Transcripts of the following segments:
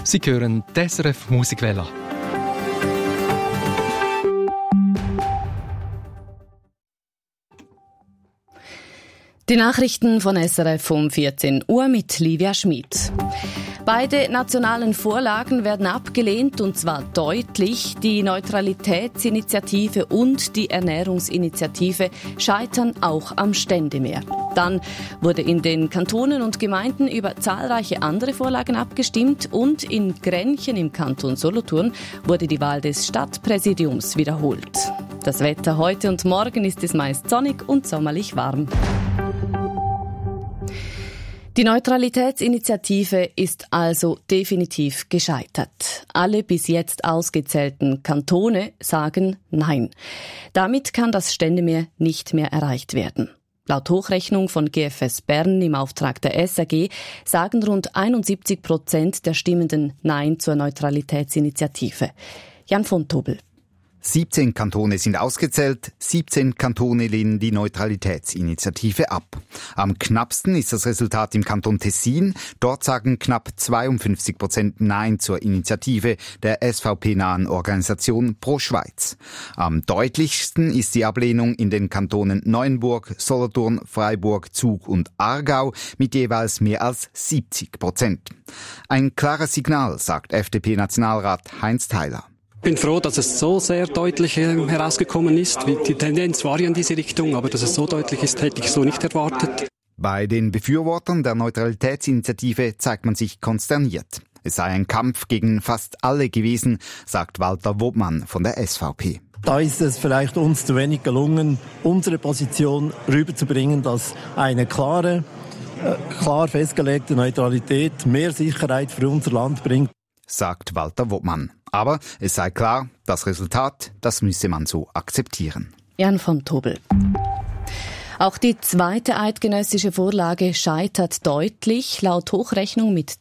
Sie hören die SRF Musikwelle. Die Nachrichten von SRF um 14 Uhr mit Livia Schmid. Beide nationalen Vorlagen werden abgelehnt, und zwar deutlich. Die Neutralitätsinitiative und die Ernährungsinitiative scheitern auch am Ständemeer. Dann wurde in den Kantonen und Gemeinden über zahlreiche andere Vorlagen abgestimmt und in Grenchen im Kanton Solothurn wurde die Wahl des Stadtpräsidiums wiederholt. Das Wetter heute und morgen ist es meist sonnig und sommerlich warm. Die Neutralitätsinitiative ist also definitiv gescheitert. Alle bis jetzt ausgezählten Kantone sagen Nein. Damit kann das Ständemeer nicht mehr erreicht werden. Laut Hochrechnung von GFS Bern im Auftrag der SAG sagen rund 71% der Stimmenden Nein zur Neutralitätsinitiative. Jan von Tobel. 17 Kantone sind ausgezählt, 17 Kantone lehnen die Neutralitätsinitiative ab. Am knappsten ist das Resultat im Kanton Tessin. Dort sagen knapp 52% Nein zur Initiative der SVP-nahen Organisation Pro Schweiz. Am deutlichsten ist die Ablehnung in den Kantonen Neuenburg, Solothurn, Freiburg, Zug und Aargau mit jeweils mehr als 70%. Ein klares Signal, sagt FDP-Nationalrat Heinz Theiler. Ich bin froh, dass es so sehr deutlich herausgekommen ist. Die Tendenz war ja in diese Richtung, aber dass es so deutlich ist, hätte ich so nicht erwartet. Bei den Befürwortern der Neutralitätsinitiative zeigt man sich konsterniert. Es sei ein Kampf gegen fast alle gewesen, sagt Walter Wobmann von der SVP. Da ist es vielleicht uns zu wenig gelungen, unsere Position rüberzubringen, dass eine klar festgelegte Neutralität mehr Sicherheit für unser Land bringt, sagt Walter Wobmann. Aber es sei klar, das Resultat, das müsse man so akzeptieren. Jan von Tobel. Auch die zweite eidgenössische Vorlage scheitert deutlich, laut Hochrechnung mit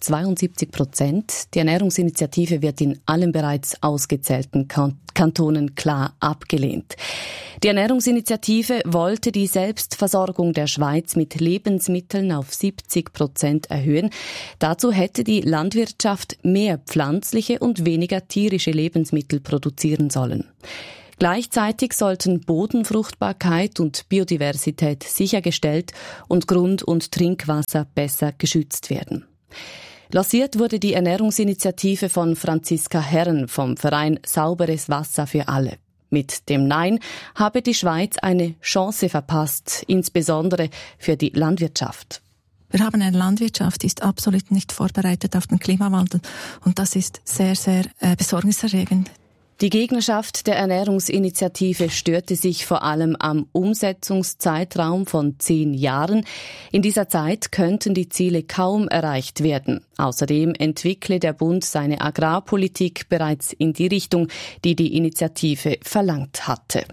72%. Die Ernährungsinitiative wird in allen bereits ausgezählten Kantonen klar abgelehnt. Die Ernährungsinitiative wollte die Selbstversorgung der Schweiz mit Lebensmitteln auf 70% erhöhen. Dazu hätte die Landwirtschaft mehr pflanzliche und weniger tierische Lebensmittel produzieren sollen. Gleichzeitig sollten Bodenfruchtbarkeit und Biodiversität sichergestellt und Grund- und Trinkwasser besser geschützt werden. Lanciert wurde die Ernährungsinitiative von Franziska Herren vom Verein Sauberes Wasser für alle. Mit dem Nein habe die Schweiz eine Chance verpasst, insbesondere für die Landwirtschaft. Wir haben eine Landwirtschaft, die ist absolut nicht vorbereitet auf den Klimawandel, und das ist sehr, sehr besorgniserregend. Die Gegnerschaft der Ernährungsinitiative störte sich vor allem am Umsetzungszeitraum von 10 Jahren. In dieser Zeit könnten die Ziele kaum erreicht werden. Außerdem entwickle der Bund seine Agrarpolitik bereits in die Richtung, die die Initiative verlangt hatte.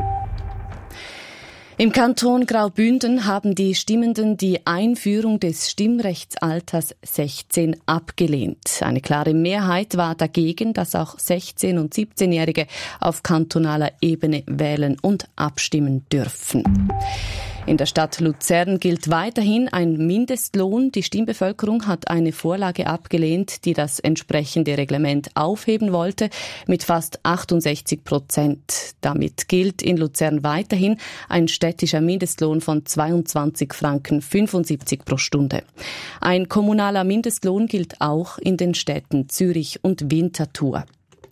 Im Kanton Graubünden haben die Stimmenden die Einführung des Stimmrechtsalters 16 abgelehnt. Eine klare Mehrheit war dagegen, dass auch 16- und 17-Jährige auf kantonaler Ebene wählen und abstimmen dürfen. In der Stadt Luzern gilt weiterhin ein Mindestlohn. Die Stimmbevölkerung hat eine Vorlage abgelehnt, die das entsprechende Reglement aufheben wollte, mit fast 68%. Damit gilt in Luzern weiterhin ein städtischer Mindestlohn von 22,75 Franken pro Stunde. Ein kommunaler Mindestlohn gilt auch in den Städten Zürich und Winterthur.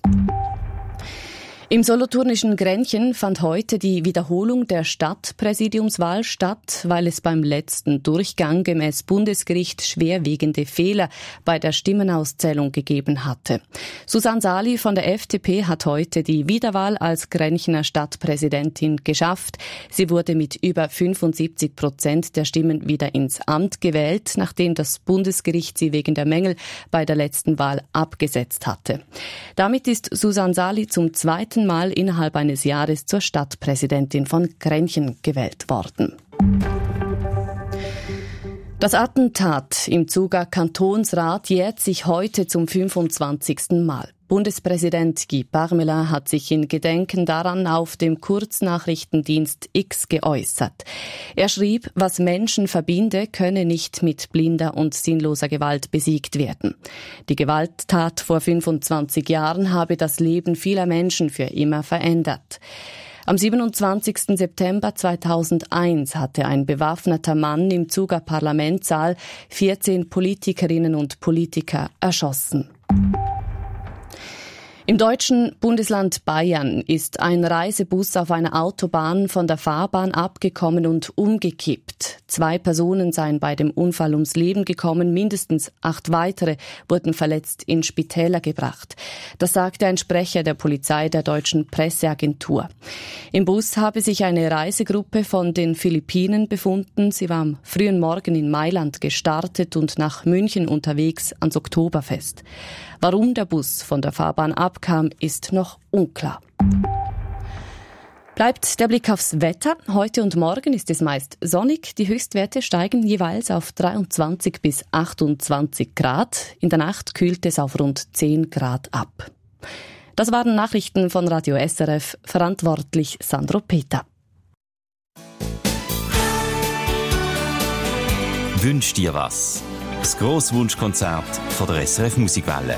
Im solothurnischen Grenchen fand heute die Wiederholung der Stadtpräsidiumswahl statt, weil es beim letzten Durchgang gemäß Bundesgericht schwerwiegende Fehler bei der Stimmenauszählung gegeben hatte. Susanne Sali von der FDP hat heute die Wiederwahl als Grenchener Stadtpräsidentin geschafft. Sie wurde mit über 75% der Stimmen wieder ins Amt gewählt, nachdem das Bundesgericht sie wegen der Mängel bei der letzten Wahl abgesetzt hatte. Damit ist Susanne Sali zum zweiten Mal innerhalb eines Jahres zur Stadtpräsidentin von Grenchen gewählt worden. Das Attentat im Zuger Kantonsrat jährt sich heute zum 25. Mal. Bundespräsident Guy Parmelin hat sich in Gedenken daran auf dem Kurznachrichtendienst X geäußert. Er schrieb, was Menschen verbinde, könne nicht mit blinder und sinnloser Gewalt besiegt werden. Die Gewalttat vor 25 Jahren habe das Leben vieler Menschen für immer verändert. Am 27. September 2001 hatte ein bewaffneter Mann im Zuger Parlamentssaal 14 Politikerinnen und Politiker erschossen. Im deutschen Bundesland Bayern ist ein Reisebus auf einer Autobahn von der Fahrbahn abgekommen und umgekippt. 2 Personen seien bei dem Unfall ums Leben gekommen, mindestens 8 weitere wurden verletzt in Spitäler gebracht. Das sagte ein Sprecher der Polizei der deutschen Presseagentur. Im Bus habe sich eine Reisegruppe von den Philippinen befunden. Sie war am frühen Morgen in Mailand gestartet und nach München unterwegs ans Oktoberfest. Warum der Bus von der Fahrbahn abkam, ist noch unklar. Bleibt der Blick aufs Wetter. Heute und morgen ist es meist sonnig. Die Höchstwerte steigen jeweils auf 23 bis 28 Grad. In der Nacht kühlt es auf rund 10 Grad ab. Das waren Nachrichten von Radio SRF, verantwortlich Sandro Peter. Wünsch dir was? Das grosse Wunschkonzert von der SRF Musikwelle.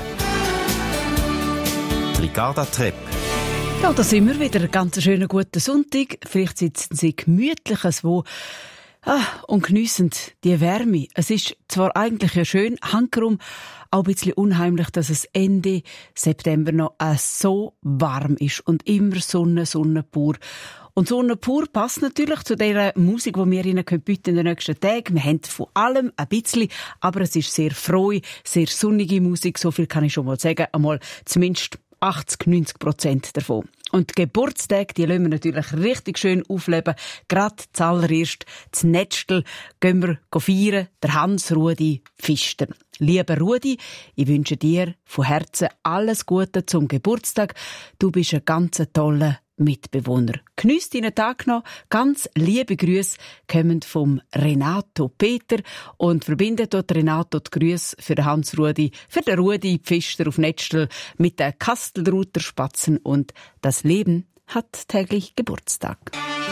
Ricarda Trepp. Ja, da sind wir wieder. Einen ganz schönen guten Sonntag. Vielleicht sitzen Sie gemütlich wo und geniessen die Wärme. Es ist zwar eigentlich ja schön, hankerum, auch ein bisschen unheimlich, dass es Ende September noch so warm ist und immer Sonne pur. Und Sonne pur passt natürlich zu der Musik, die wir Ihnen bieten in den nächsten Tagen. Wir haben von allem ein bisschen, aber es ist sehr frohe, sehr sonnige Musik. So viel kann ich schon mal sagen. Einmal zumindest 80-90% davon. Und die Geburtstage, die lassen wir natürlich richtig schön aufleben. Gerade zuallererst das Netschtel gehen wir feiern, der Hans-Rudi Pfister. Lieber Rudi, ich wünsche dir von Herzen alles Gute zum Geburtstag. Du bist ein ganz toller Mitbewohner. Geniess deinen Tag noch. Ganz liebe Grüße kommen vom Renato Peter und verbindet dort Renato die Grüße für den Hans-Rudi, für den Rudi Pfister auf Netschtel mit den Kastelruther Spatzen und das Leben hat täglich Geburtstag.